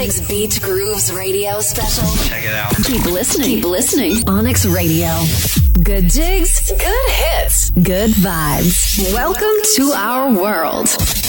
Jigs Beat Grooves radio special. Check it out. Keep listening. Keep listening. Onyx Radio. Good jigs, good hits, good vibes. Welcome to our world.